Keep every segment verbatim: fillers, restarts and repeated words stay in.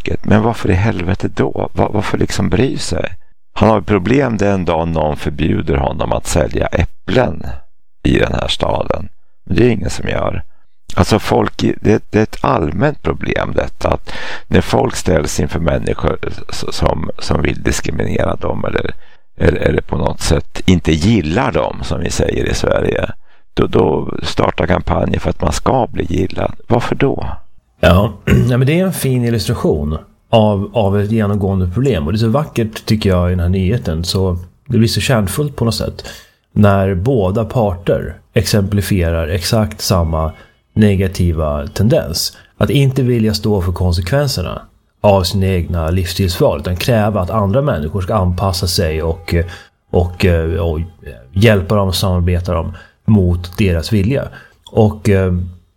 folket. Men varför i helvete då? Var, varför liksom bry sig? Han har problem den dag någon förbjuder honom att sälja äpplen i den här staden. Men det är ingen som gör. Alltså folk, det, det är ett allmänt problem detta, att när folk ställs inför människor som, som vill diskriminera dem eller, eller, eller på något sätt inte gillar dem, som vi säger i Sverige, då, då startar kampanjer för att man ska bli gillad. Varför då? Ja, nej, men det är en fin illustration av, av ett genomgående problem, och det är så vackert tycker jag i den här nyheten, så det blir så kärnfullt på något sätt när båda parter exemplifierar exakt samma negativa tendens, att inte vilja stå för konsekvenserna av sina egna livsstilsval, utan kräva att andra människor ska anpassa sig och, och, och hjälpa dem och samarbeta dem mot deras vilja. Och eh,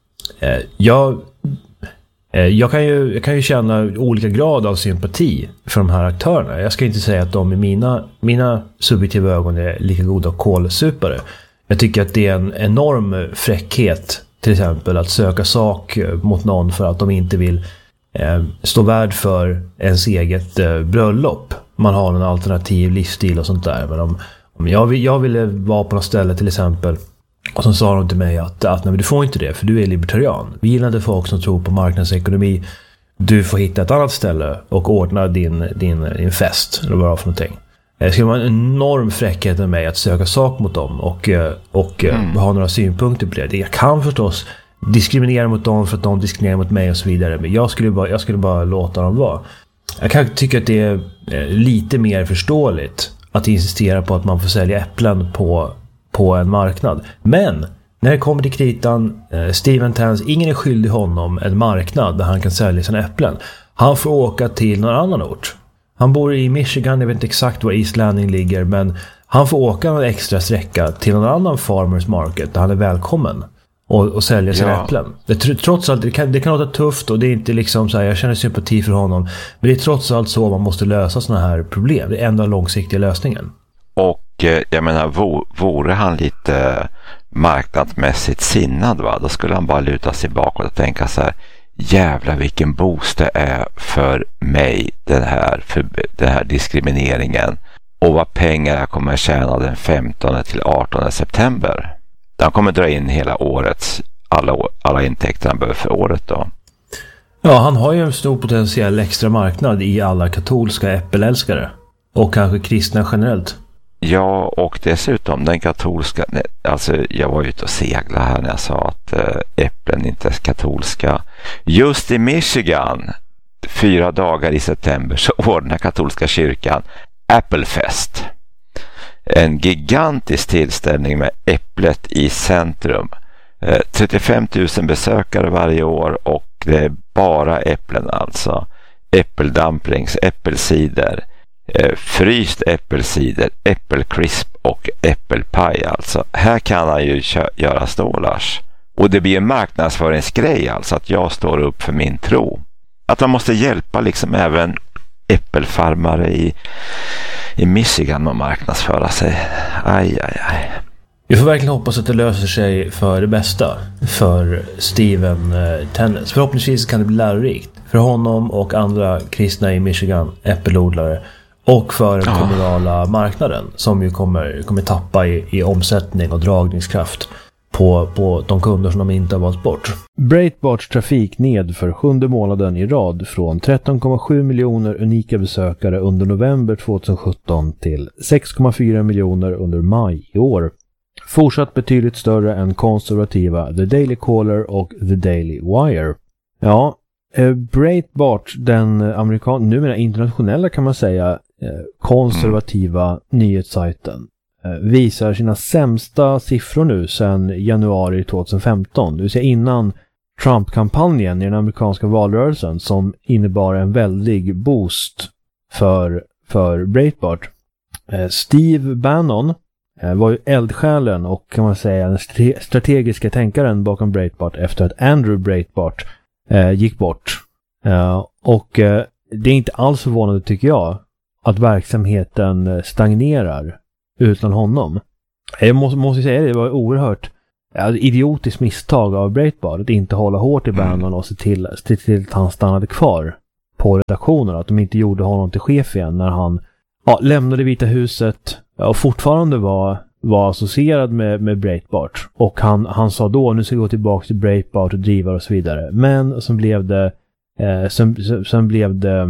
jag Jag kan, ju, jag kan ju känna olika grad av sympati för de här aktörerna. Jag ska inte säga att de i mina, mina subjektiva ögon är lika goda kolsupare. Jag tycker att det är en enorm fräckhet, till exempel, att söka sak mot någon för att de inte vill eh, stå värd för ens eget eh, bröllop. Man har en alternativ livsstil och sånt där. Men om, om jag, jag ville vara på något ställe till exempel, och så sa de till mig att, att nej, du får inte det, för du är libertarian. Vi gillar inte folk som tror på marknadsekonomi. Du får hitta ett annat ställe och ordna din, din, din fest, eller vad det var för någonting. Det skulle vara en enorm fräckhet med mig att söka sak mot dem och, och mm. ha några synpunkter på det. Jag kan förstås diskriminera mot dem för att de diskriminerar mot mig och så vidare, men jag skulle bara, jag skulle bara låta dem vara. Jag kan tycka att det är lite mer förståeligt att insistera på att man får sälja äpplen på på en marknad. Men när det kommer till kritan, eh, Steven Tans, ingen är skyldig honom en marknad där han kan sälja sina äpplen. Han får åka till någon annan ort. Han bor i Michigan, jag vet inte exakt var East Landing ligger, men han får åka en extra sträcka till någon annan farmers market där han är välkommen och, och sälja sina ja. äpplen. Det, trots allt, det kan, det kan låta tufft och det är inte liksom så här, jag känner sympati för honom, men det är trots allt så man måste lösa såna här problem. Det är enda långsiktiga lösningen. Och jag menar, vore han lite marknadsmässigt sinnad, va? Då skulle han bara luta sig bakåt och tänka så här: jävla vilken boost det är för mig, den här, för den här diskrimineringen, och vad pengar jag kommer tjäna den femtonde till artonde september. Han kommer dra in hela årets alla, alla intäkter han behöver för året då. Ja, han har ju en stor potentiell extra marknad i alla katolska äppelälskare och kanske kristna generellt. Ja, och dessutom den katolska, alltså jag var ute och segla här när jag sa att äh, äpplen inte är katolska. Just i Michigan, fyra dagar i september, så ordnar katolska kyrkan Applefest. En gigantisk tillställning med äpplet i centrum. Äh, trettiofem tusen besökare varje år, och det är bara äpplen alltså. Äppeldumplings, äppelcider, fryst äppelcider, äppelcrisp och äppelpaj alltså. Här kan han ju kö- göra stålars. Och det blir en marknadsföringsgrej alltså, att jag står upp för min tro. Att man måste hjälpa liksom även äppelfarmare i, i Michigan att marknadsföra sig. Aj, aj, aj. Vi får verkligen hoppas att det löser sig för det bästa för Steven eh, Tennis. Förhoppningsvis kan det bli lärorikt för honom och andra kristna i Michigan, äppelodlare, och för den kommunala marknaden som ju kommer, kommer tappa i, i omsättning och dragningskraft på, på de kunder som de inte har valt bort. Breitbarts trafik ned för sjunde månaden i rad från tretton komma sju miljoner unika besökare under november tjugohundrasjutton till sex komma fyra miljoner under maj i år. Fortsatt betydligt större än konservativa The Daily Caller och The Daily Wire. Ja, eh, Breitbart, den amerikan, numera internationella kan man säga, eh, konservativa mm. nyhetssajten, eh, visar sina sämsta siffror nu sedan januari tjugohundrafemton, det vill säga innan Trump-kampanjen i den amerikanska valrörelsen, som innebar en väldig boost för, för Breitbart. Eh, Steve Bannon var ju eldsjälen och, kan man säga, den strategiska tänkaren bakom Breitbart efter att Andrew Breitbart eh, gick bort. Eh, och eh, det är inte alls förvånande, tycker jag, att verksamheten stagnerar utan honom. Jag måste, måste säga det, det var oerhört alltså, idiotiskt misstag av Breitbart att inte hålla hårt i Bannon och se till, se till att han stannade kvar på redaktionen, att de inte gjorde honom till chef igen när han ja, lämnade Vita huset och fortfarande var, var associerad med, med Breitbart. Och han, han sa då, nu ska jag gå tillbaka till Breitbart och driva och så vidare. Men sen blev det, eh, sen, sen blev det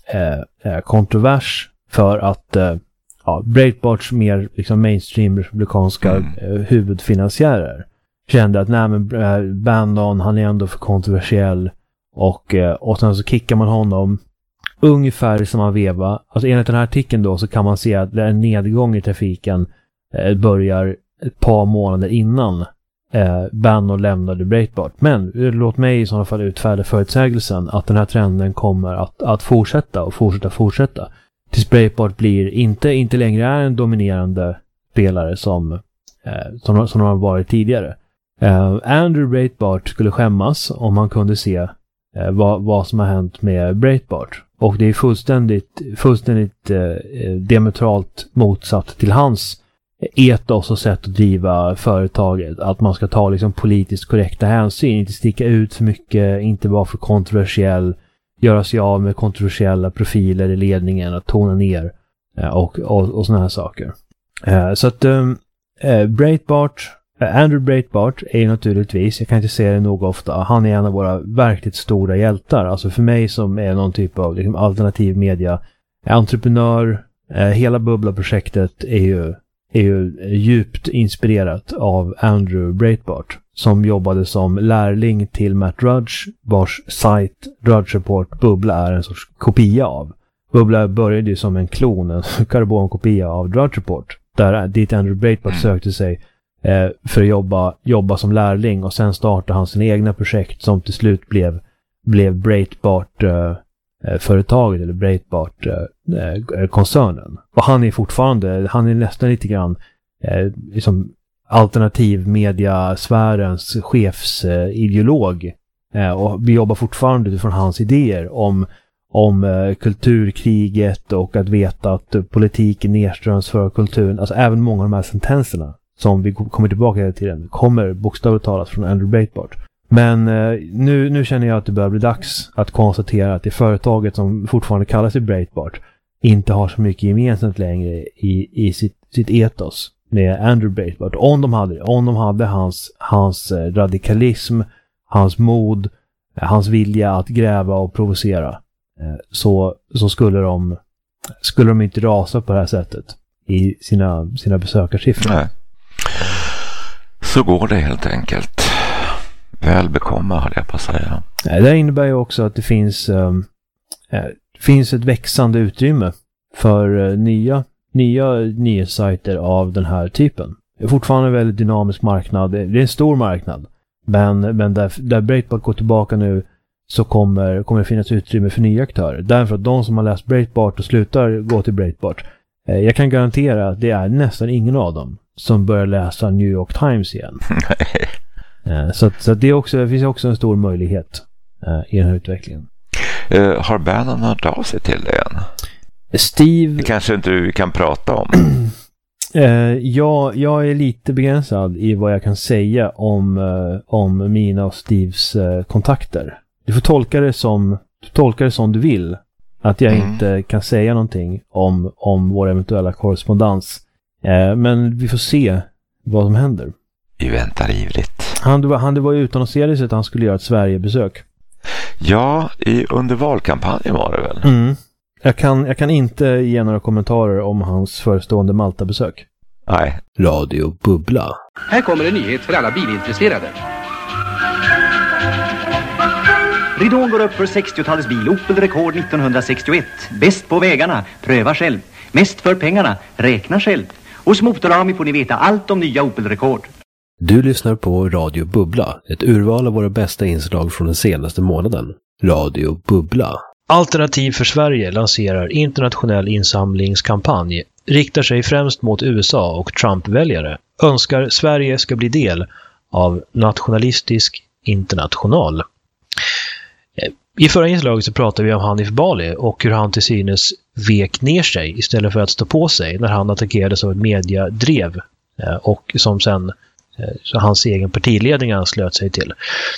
eh, kontrovers för att eh, ja, Breitbarts mer liksom mainstream republikanska mm. eh, huvudfinansiärer kände att nej men eh, Bannon, han är ändå för kontroversiell. Och, eh, och sen så kickar man honom ungefär i samma veva. Alltså enligt den här artikeln då så kan man se att det är en nedgång i trafiken eh, börjar ett par månader innan eh, Bannon lämnade Breitbart. Men låt mig i sådana fall utfärda förutsägelsen att den här trenden kommer att, att fortsätta och fortsätta fortsätta. Tills Breitbart blir inte, inte längre är en dominerande spelare som, eh, som, som de har varit tidigare. Eh, Andrew Breitbart skulle skämmas om man kunde se eh, vad, vad som har hänt med Breitbart. Och det är fullständigt, fullständigt eh, diametralt motsatt till hans etos och sätt att driva företaget. Att man ska ta liksom politiskt korrekta hänsyn, inte sticka ut för mycket, inte vara för kontroversiell, göra sig av med kontroversiella profiler i ledningen, att tona ner eh, och, och, och såna här saker. Eh, så att eh, Breitbart, eh, Andrew Breitbart är naturligtvis, jag kan inte säga det nog ofta, han är en av våra verkligt stora hjältar. Alltså för mig som är någon typ av liksom, alternativ media entreprenör, eh, hela Bubbla-projektet är ju, är ju djupt inspirerat av Andrew Breitbart, som jobbade som lärling till Matt Drudge, vars sajt Drudge Report Bubbla är en sorts kopia av. Bubbla började ju som en klon, en karbonkopia av Drudge Report, där dit Andrew Breitbart sökte sig eh, för att jobba, jobba som lärling, och sen startade han sina egna projekt som till slut blev, blev Breitbart eh, företaget, eller Breitbart eh, koncernen. Och han är fortfarande, han är nästan lite grann eh, liksom alternativ mediasfärens chefsideolog, eh, och vi jobbar fortfarande utifrån hans idéer om, om eh, kulturkriget och att veta att eh, politiken nedströms för kulturen. Alltså även många av de här sentenserna som vi kommer tillbaka hela tiden kommer bokstavligt talat från Andrew Breitbart. Men eh, nu, nu känner jag att det börjar bli dags att konstatera att det företaget som fortfarande kallas sig Breitbart inte har så mycket gemensamt längre i, i sitt, sitt etos med Andrew Breitbart. Om de hade, om de hade hans, hans radikalism, hans mod, hans vilja att gräva och provocera, så, så skulle de skulle de inte rasa på det här sättet i sina, sina besökarsiffror. Nej. Så går det helt enkelt. Väl bekomma, hade jag på att säga. Det innebär ju också att det finns, um, äh, finns ett växande utrymme för uh, nya nya nyhetssajter av den här typen. Det är fortfarande en väldigt dynamisk marknad. Det är en stor marknad. Men, men där, där Breitbart går tillbaka nu så kommer, kommer det finnas utrymme för nya aktörer. Därför att de som har läst Breitbart och slutar gå till Breitbart, eh, jag kan garantera att det är nästan ingen av dem som börjar läsa New York Times igen. eh, så att, så att det, är också, det finns också en stor möjlighet eh, i den här utvecklingen. Uh, har Bannon hört av sig till det än? Steve... Det kanske inte du kan prata om. eh, jag, jag är lite begränsad i vad jag kan säga om, eh, om mina och Steves eh, kontakter. Du får tolka det som du tolkar det som du vill. Att jag mm. inte kan säga någonting om, om vår eventuella korrespondens. Eh, men vi får se vad som händer. Vi väntar ivrigt. Han, han det var ju utannonserade sig att han skulle göra ett Sverigebesök. Ja, i, under valkampanjen var det väl? Mm. Jag kan, jag kan inte ge några kommentarer om hans förestående Malta-besök. Nej. Radio Bubbla. Här kommer en nyhet för alla bilintresserade. Ridån går upp för sextiotalets bil Opel Rekord nittonhundrasextioett. Bäst på vägarna, pröva själv. Mest för pengarna, räkna själv. Hos Motorami får ni veta allt om nya Opel Rekord. Du lyssnar på Radio Bubbla, ett urval av våra bästa inslag från den senaste månaden. Radio Bubbla. Alternativ för Sverige lanserar internationell insamlingskampanj, riktar sig främst mot U S A och Trump-väljare, önskar Sverige ska bli del av nationalistisk international. I förra inslaget så pratade vi om Hanif Bali och hur han till synes vek ner sig istället för att stå på sig när han attackerades av ett mediadrev och som sen så hans egen partiledning anslöt sig till.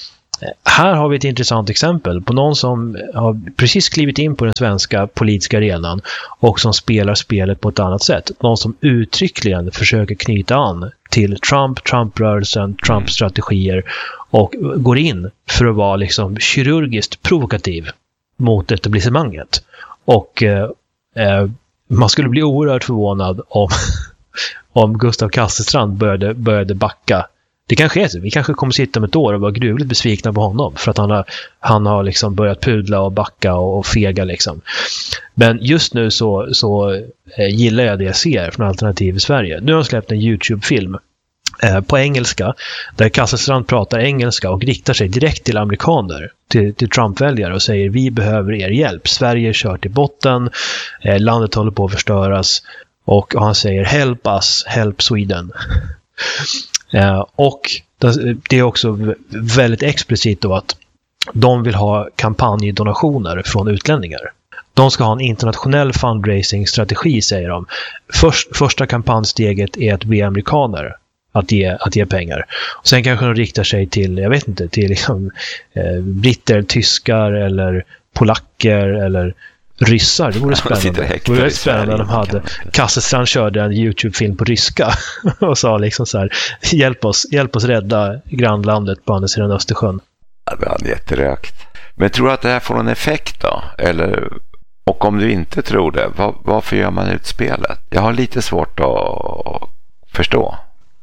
Här har vi ett intressant exempel på någon som har precis klivit in på den svenska politiska arenan och som spelar spelet på ett annat sätt. Någon som uttryckligen försöker knyta an till Trump, Trump-rörelsen, Trump-strategier och går in för att vara liksom kirurgiskt provokativ mot etablissemanget. Och eh, eh, man skulle bli oerhört förvånad om, om Gustav Kasselstrand började, började backa. Det kanske är så. Vi kanske kommer sitta om ett år och vara gruvligt besvikna på honom för att han har, han har liksom börjat pudla och backa och, och fega liksom. Men just nu så, så eh, gillar jag det jag ser från Alternativ i Sverige. Nu har de släppt en YouTube-film eh, på engelska där Kasselstrand pratar engelska och riktar sig direkt till amerikaner, till, till Trump-väljare och säger vi behöver er hjälp. Sverige kör till botten, eh, landet håller på att förstöras och, och han säger help us, help Sweden. Uh, och det är också väldigt explicit då att de vill ha kampanjdonationer från utlänningar. De ska ha en internationell fundraising-strategi, säger de. Först, första kampanjsteget är att be amerikaner att ge, att ge pengar. Och sen kanske de riktar sig till, jag vet inte, till liksom, eh, britter, tyskar eller polacker eller ryssar. Det vore spännande. Det vore spännande om de hade Kasselstrand körde en YouTube-film på ryska och sa liksom så här, hjälp oss, hjälp oss rädda grannlandet på andra sidan Östersjön. Ja, det var jätterökt. Men tror du att det här får någon effekt då? Eller, och om du inte tror det, var, varför gör man utspelet? Jag har lite svårt att förstå.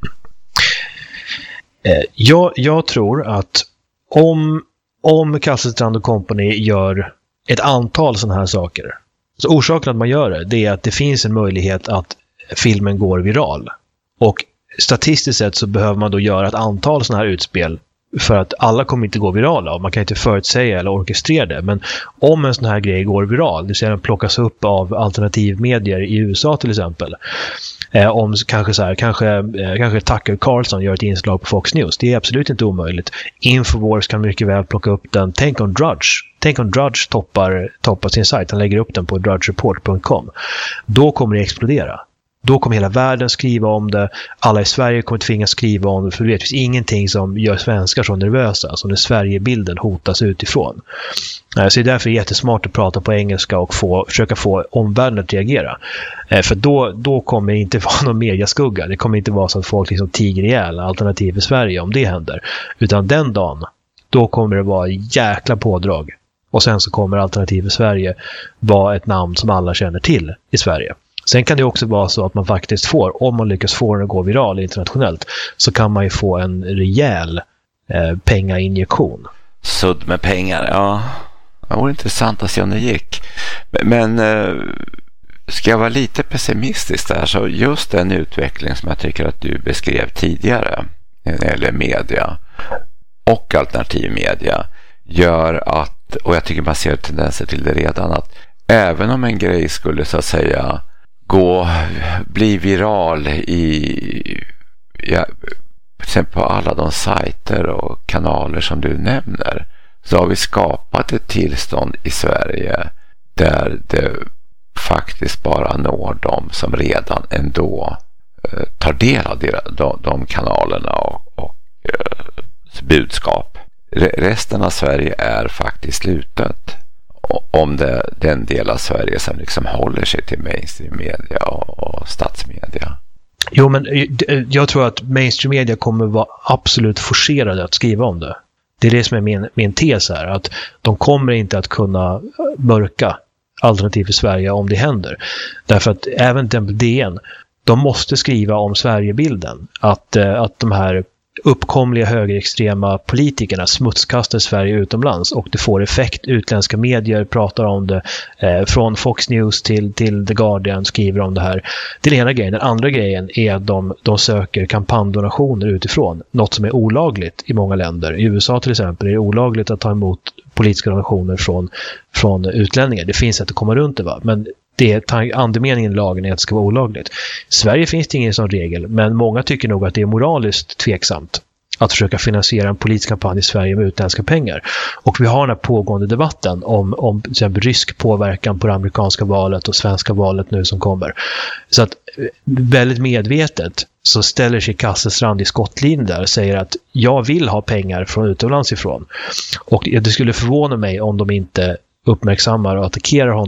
Eh, jag, jag tror att om, om Kasselstrand och Company gör ett antal sådana här saker. Så orsaken att man gör det, det är att det finns en möjlighet att filmen går viral. Och statistiskt sett så behöver man då göra ett antal sådana här utspel för att alla kommer inte gå virala och man kan inte förutsäga eller orkestrera det. Men om en sån här grej går viral, det vill säga den plockas upp av alternativmedier i U S A till exempel. Eh, om kanske så här, kanske, eh, kanske Tucker Carlson gör ett inslag på Fox News. Det är absolut inte omöjligt. Infowars kan mycket väl plocka upp den. Tänk om Drudge. Tänk om Drudge toppar, toppar sin sajt. Han lägger upp den på drudge report punkt com. Då kommer det explodera. Då kommer hela världen skriva om det. Alla i Sverige kommer tvingas skriva om det. För det finns ingenting som gör svenskar så nervösa som när Sverigebilden hotas utifrån. Så det är därför jättesmart att prata på engelska och få, försöka få omvärlden att reagera. För då, då kommer det inte vara någon mediaskugga. Det kommer inte vara så att folk liksom tiger ihjäl Alternativ i Sverige om det händer. Utan den dagen, då kommer det vara jäkla pådrag. Och sen så kommer Alternativ i Sverige vara ett namn som alla känner till i Sverige. Sen kan det också vara så att man faktiskt får, om man lyckas få den att gå viral internationellt, så kan man ju få en rejäl eh, pengainjektion. Sudd med pengar, ja. Det vore intressant att se om det gick. Men eh, ska jag vara lite pessimistisk där, så just den utveckling som jag tycker att du beskrev tidigare, eller media och alternativ media, gör att, och jag tycker man ser tendenser till det redan, att även om en grej skulle så att säga gå, bli viral i, ja, till exempel på alla de sajter och kanaler som du nämner, så har vi skapat ett tillstånd i Sverige där det faktiskt bara når de som redan ändå eh, tar del av deras, de, de kanalerna och, och eh, budskap. Resten av Sverige är faktiskt slutet. Om det den del av Sverige som liksom håller sig till mainstream media och, och statsmedia. Jo, men jag tror att mainstream media kommer vara absolut forcerade att skriva om det. Det är det som är min, min tes här, att de kommer inte att kunna mörka Alternativ i Sverige om det händer. Därför att även D N, de måste skriva om Sverigebilden. Att, att de här uppkomliga högerextrema politikerna smutskastar Sverige utomlands och det får effekt. Utländska medier pratar om det, eh, från Fox News till, till The Guardian skriver om det här. Det är den ena grejen. Den andra grejen är att de, de söker kampanjdonationer utifrån, något som är olagligt i många länder. I U S A till exempel är det olagligt att ta emot politiska donationer från, från utlänningar. Det finns sätt att komma runt det, va? Men det, andemeningen i lagen är att det ska vara olagligt. I Sverige finns det ingen sån regel, men många tycker nog att det är moraliskt tveksamt att försöka finansiera en politisk kampanj i Sverige med utländska pengar. Och vi har den här pågående debatten om, om till exempel rysk påverkan på det amerikanska valet och svenska valet nu som kommer. Så att väldigt medvetet så ställer sig Kasselstrand i skottlinjen där och säger att jag vill ha pengar från utomlands ifrån. Och det skulle förvåna mig om de inte uppmärksammar och attackerar honom